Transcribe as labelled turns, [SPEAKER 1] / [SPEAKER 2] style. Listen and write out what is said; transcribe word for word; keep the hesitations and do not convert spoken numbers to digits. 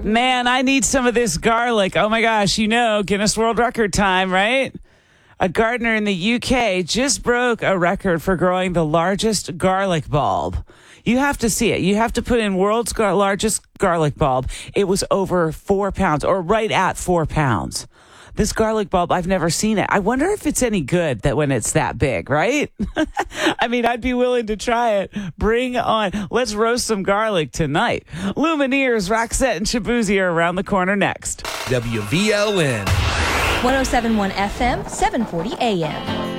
[SPEAKER 1] Man, I need some of this garlic. Oh my gosh, you know, Guinness World Record time, right? A gardener in the U K just broke a record for growing the largest garlic bulb. You have to see it. You have to put in world's gar- largest garlic bulb. It was over four pounds, or right at four pounds. This garlic bulb, I've never seen it. I wonder if it's any good that when it's that big, right? I mean, I'd be willing to try it. Bring on. Let's roast some garlic tonight. Lumineers, Roxette, and Shabuzi are around the corner next.
[SPEAKER 2] W V L N.
[SPEAKER 3] one oh seven point one F M, seven forty A M.